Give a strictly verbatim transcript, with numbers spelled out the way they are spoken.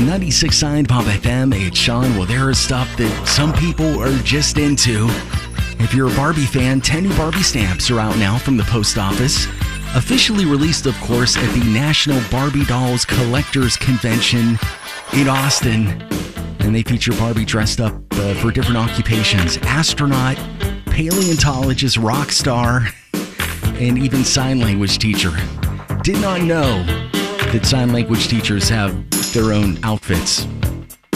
ninety-six point nine Pop F M. It's Sean. Well, there is stuff that some people are just into. If you're a Barbie fan, ten new Barbie stamps are out now from the post office. Officially released, of course, at the National Barbie Dolls Collectors Convention in Austin. And they feature Barbie dressed up uh, for different occupations. Astronaut, paleontologist, rock star, and even sign language teacher. Did not know that sign language teachers have their own outfits.